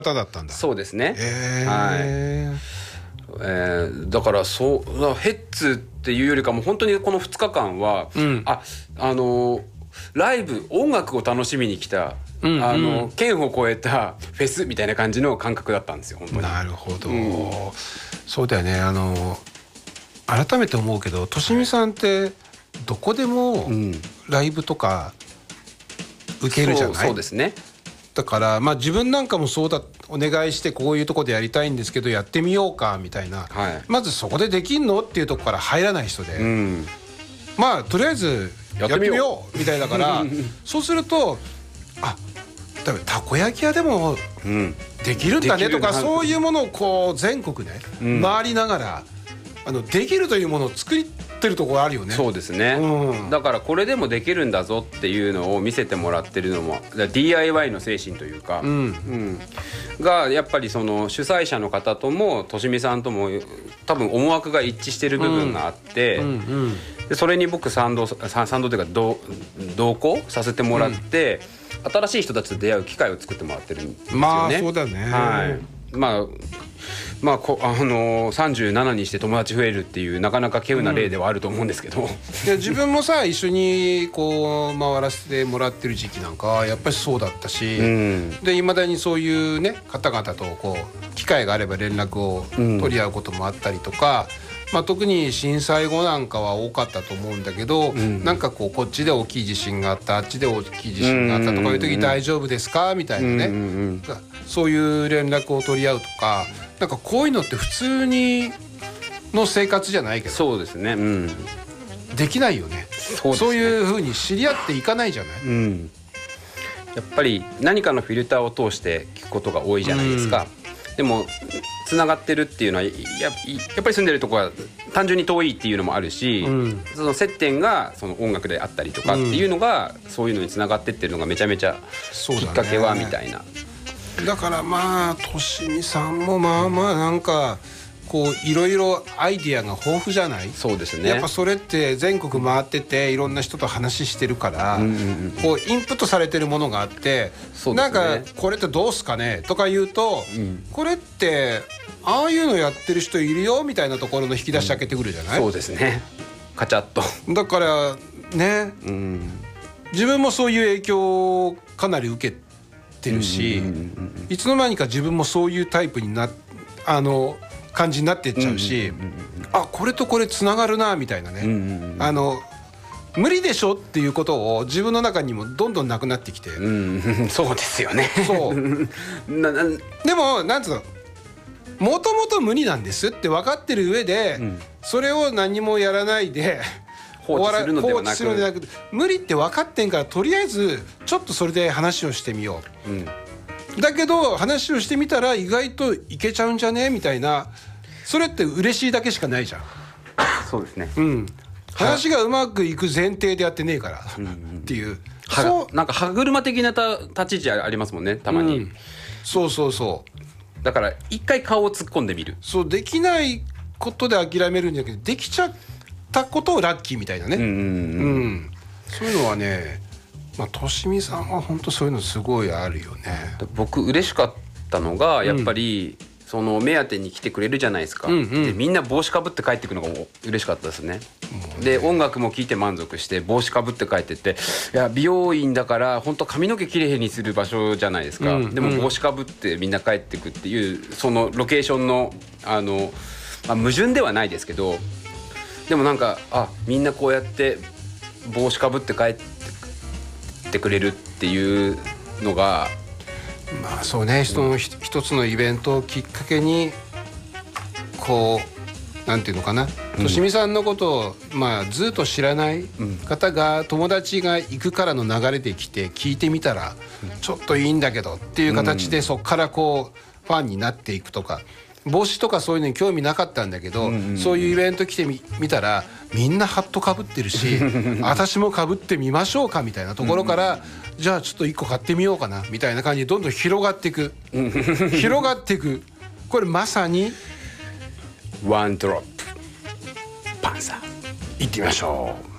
方だったんだ。 そうですね、はい、だからヘッツっていうよりかも本当にこの2日間は、ライブ音楽を楽しみに来た、県を越えたフェスみたいな感じの感覚だったんですよ本当に。 なるほど、そうだよね。改めて思うけど、としみさんってどこでもライブとか受けるじゃない。 そうですね。 だから自分なんかもそうだ、お願いしてこういうとこでやりたいんですけどやってみようかみたいな、まずそこでできんのっていうとこから入らない人で、とりあえずやってみようみたいだからそうすると多分たこ焼き屋でもできるんだねとか、そういうものをこう全国ね、回りながらできるというものを作ってるところあるよね。 そうですね、だからこれでもできるんだぞっていうのを見せてもらってるのも DIY の精神というか、がやっぱりその主催者の方ともとしみさんとも多分思惑が一致してる部分があって、でそれに僕賛同というか同行させてもらって、新しい人たちと出会う機会を作ってもらってるんですよね。 そうだね。 37にして友達増えるっていうなかなか稀有な例ではあると思うんですけど、 自分もさ一緒にこう回らせてもらってる時期なんかはやっぱりそうだったし、でいまだにそういうね方々とこう機会があれば連絡を取り合うこともあったりとか、特に震災後なんかは多かったと思うんだけど、なんかこっちで大きい地震があった、あっちで大きい地震があったとかいう時大丈夫ですかみたいなね、そういう連絡を取り合うとか、なんかこういうのって普通にの生活じゃないけど、 そうですね、 できないよね。そういう風に知り合っていかないじゃない、 やっぱり何かのフィルターを通して聞くことが多いじゃないですか、でもつながってるっていうのはやっぱり住んでるところが単純に遠いっていうのもあるし、その接点がその音楽であったりとかっていうのが、そういうのにつながってってるのがめちゃめちゃきっかけはみたいな。 だからとしみさんもなんかこういろいろアイディアが豊富じゃない。 そうですね。 やっぱそれって全国回ってていろんな人と話してるから、こうインプットされてるものがあって、なんかこれってどうすかねとか言うと、これってああいうのやってる人いるよみたいなところの引き出し開けてくるじゃない。 そうですね。カチャッと。 だからね、自分もそういう影響をかなり受けてるし、いつの間にか自分もそういうタイプに感じになっていっちゃうし、これとこれつながるなみたいなね、無理でしょっていうことを自分の中にもどんどんなくなってきて、 そうですよね。 そうでもなんつうの、もともと無理なんですって分かってる上で、それを何もやらないで放置するのではなく、 無理って分かってんからとりあえずちょっとそれで話をしてみよう、だけど話をしてみたら意外といけちゃうんじゃねみたいな、それって嬉しいだけしかないじゃん。 そうですね、 話がうまくいく前提でやってねえからっていう、 なんか歯車的な立ち位置ありますもんね、たまに、 そうだから一回顔を突っ込んでみる。 そうできないことで諦めるんじゃなくて、できちゃったことをラッキーみたいなね、そういうのはね、としみさんは本当そういうのすごいあるよね。 僕嬉しかったのがやっぱり、その目当てに来てくれるじゃないですか、でみんな帽子かぶって帰ってくるのが嬉しかったですね。で音楽も聴いて満足して帽子かぶって帰ってって、いや美容院だから本当髪の毛きれいにする場所じゃないですか、でも帽子かぶってみんな帰ってくっていう、そのロケーションの矛盾ではないですけど、でもなんかみんなこうやって帽子かぶって帰ってくれるっていうのが、 そうね、一つのイベントをきっかけにこうなんていうのかな、としみさんのことをずっと知らない方が、友達が行くからの流れで来て聞いてみたら、ちょっといいんだけどっていう形で、そこからこうファンになっていくとか、帽子とかそういうのに興味なかったんだけど、そういうイベント来てみたらみんなハットかぶってるし私もかぶってみましょうかみたいなところから、じゃあちょっと1個買ってみようかなみたいな感じでどんどん広がっていく広がっていく。これまさにワンドロップパンサー。 いってみましょう。